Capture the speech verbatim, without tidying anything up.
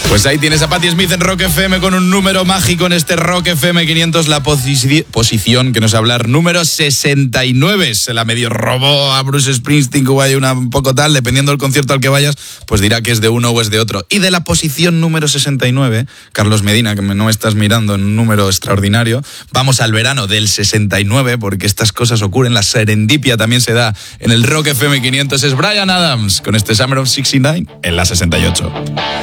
Pues ahí tienes a Patti Smith en Rock F M con un número mágico en este Rock F M quinientos, la posi- posición que nos va a hablar número sesenta y nueve. Se la medio robó a Bruce Springsteen, que vaya una, un poco tal, dependiendo del concierto al que vayas, pues dirá que es de uno o es de otro. Y de la posición número sesenta y nueve, Carlos Medina, que no me estás mirando en un número extraordinario, vamos al verano del sesenta y nueve, porque estas cosas ocurren, la serendipia también se da en el Rock F M quinientos. Es Bryan Adams con este Summer of sesenta y nueve en la sesenta y ocho.